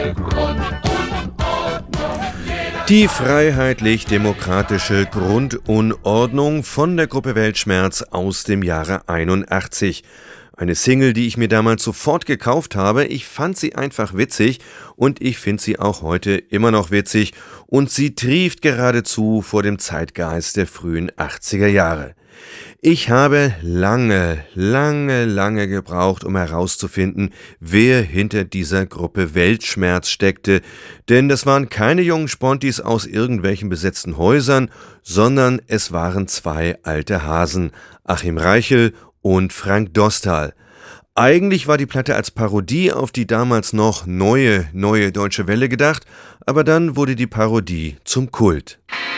Die freiheitlich-demokratische Grundunordnung von der Gruppe Weltschmerz aus dem Jahre 81. Eine Single, die ich mir damals sofort gekauft habe. Ich fand sie einfach witzig und ich finde sie auch heute immer noch witzig und sie trieft geradezu vor dem Zeitgeist der frühen 80er Jahre. Ich habe lange gebraucht, um herauszufinden, wer hinter dieser Gruppe Weltschmerz steckte, denn das waren keine jungen Spontis aus irgendwelchen besetzten Häusern, sondern es waren zwei alte Hasen, Achim Reichel und Frank Dostal. Eigentlich war die Platte als Parodie auf die damals noch neue Deutsche Welle gedacht, aber dann wurde die Parodie zum Kult.